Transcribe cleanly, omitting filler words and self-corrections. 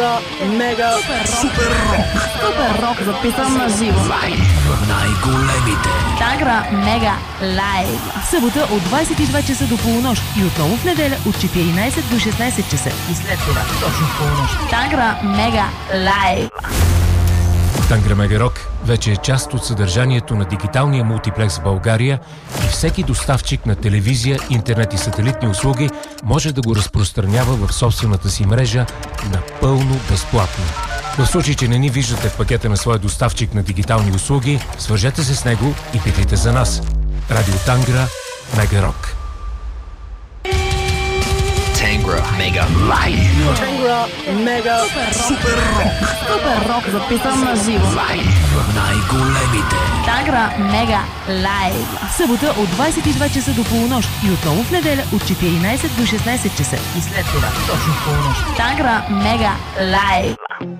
Тангра Мега Супер Рок. Супер рок, записан на живо. Най-големите. Тангра Мега Лайв. Събота от 22 часа до полунощ и отново в неделя от 14 до 16 часа. И след това точно в полунощ. Тангра Мега Лайв. Тангра Мега Рок вече е част от съдържанието на дигиталния мултиплекс в България и всеки доставчик на телевизия, интернет и сателитни услуги може да го разпространява в собствената си мрежа напълно безплатно. В случай, че не ни виждате в пакета на своя доставчик на дигитални услуги, свържете се с него и питайте за нас. Радио Тангра Мега Рок. Тангра Мега Лайв. Тангра Мега Супер Рок. Супер рок, записан на живо. Най-големите. Тангра Мега Лайв. Събота от 22 часа до полунощ и отново в неделя от 14 до 16 часа. И след това точно в полунощ. Тангра Мега Лайв.